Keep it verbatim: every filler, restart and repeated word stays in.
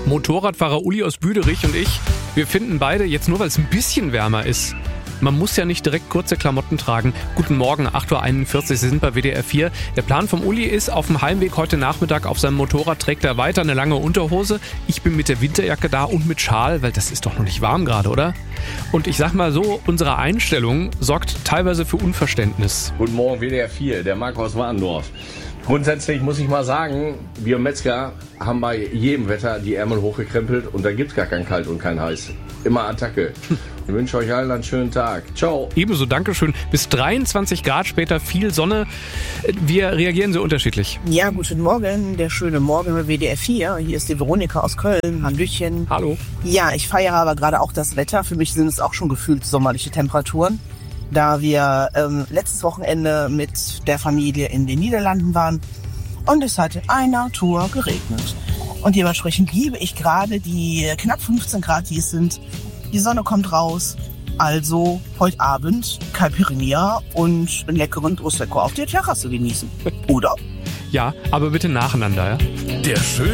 Motorradfahrer Uli aus Büderich und ich, wir finden beide, jetzt nur weil es ein bisschen wärmer ist, man muss ja nicht direkt kurze Klamotten tragen. Guten Morgen, acht Uhr einundvierzig, Sie sind bei W D R vier. Der Plan vom Uli ist, auf dem Heimweg heute Nachmittag auf seinem Motorrad trägt er weiter eine lange Unterhose. Ich bin mit der Winterjacke da und mit Schal, weil das ist doch noch nicht warm gerade, oder? Und ich sag mal so, unsere Einstellung sorgt teilweise für Unverständnis. Guten Morgen, W D R vier, der Marc aus Warendorf. Grundsätzlich muss ich mal sagen, wir Metzger haben bei jedem Wetter die Ärmel hochgekrempelt und da gibt's gar kein Kalt und kein Heiß. Immer Attacke. Ich wünsche euch allen einen schönen Tag. Ciao. Ebenso, Dankeschön. Bis dreiundzwanzig Grad später, viel Sonne. Wir reagieren sehr unterschiedlich. Ja, guten Morgen, der schöne Morgen bei W D R vier. Hier ist die Veronika aus Köln. Hallöchen. Hallo. Ja, ich feiere aber gerade auch das Wetter. Für mich sind es auch schon gefühlt sommerliche Temperaturen, da wir ähm, letztes Wochenende mit der Familie in den Niederlanden waren und es hat in einer Tour geregnet. Und dementsprechend liebe ich gerade die knapp fünfzehn Grad, die es sind. Die Sonne kommt raus, also heute Abend Caipirinha und einen leckeren Prosecco auf der Terrasse genießen. Oder? Ja, aber bitte nacheinander, ja? Der schöne